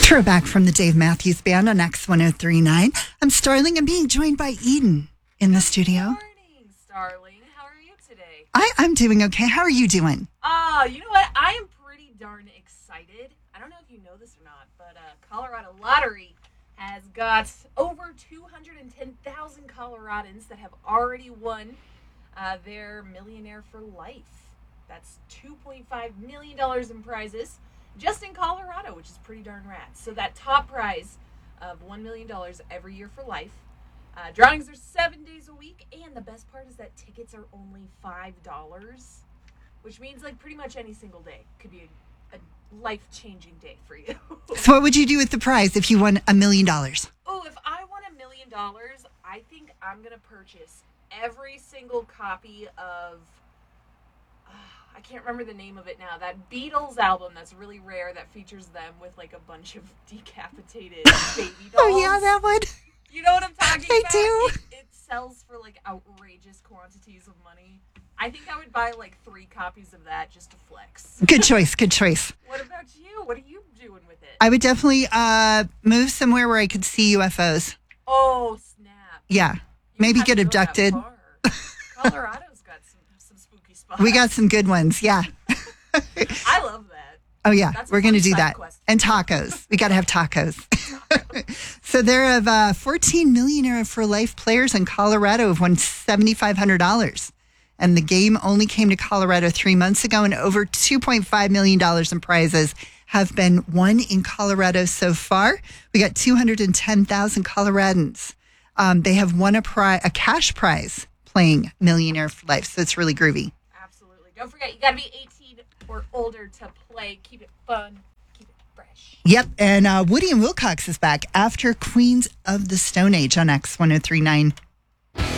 Throwback from the Dave Matthews Band on X1039. I'm Starling. I'm being joined by Eden in the studio. Good morning, Starling. How are you today? I'm doing okay. How are you doing? You know what? I am pretty darn excited. I don't know if you know this or not, but Colorado Lottery has got over 210,000 Coloradans that have already won their Millionaire for Life. That's $2.5 million in prizes just in Colorado, which is pretty darn rad. So that top prize of $1 million every year for life. Drawings are 7 days a week, and the best part is that tickets are only $5, which means like pretty much any single day could be a life-changing day for you. So what would you do with the prize if you won $1 million? Oh, if I won $1 million, I think I'm going to purchase every single copy of, I can't remember the name of it now, that Beatles album that's really rare that features them with like a bunch of decapitated baby dolls. Oh, yeah, that one. You know what I'm talking I about? do. It sells for like outrageous quantities of money. I think I would buy like 3 copies of that just to flex. Good choice. Good choice. What about you? What are you doing with it? I would definitely move somewhere where I could see UFOs. Oh, snap. Yeah. You Maybe have get to go that abducted. far. Colorado's got some spooky spots. We got some good ones. Yeah. I love that. Oh, yeah. That's a We're going to fun do side that. quest. And tacos. We got to have tacos. So there are 14 Millionaire for Life players in Colorado have won $7,500. And the game only came to Colorado 3 months ago, and over $2.5 million in prizes have been won in Colorado so far. We got 210,000 Coloradans. They have won a cash prize playing Millionaire for Life. So it's really groovy. Absolutely. Don't forget, you got to be 18 or older to play. Keep it fun. Keep it fresh. Yep. And Woody and Wilcox is back after Queens of the Stone Age on X1039.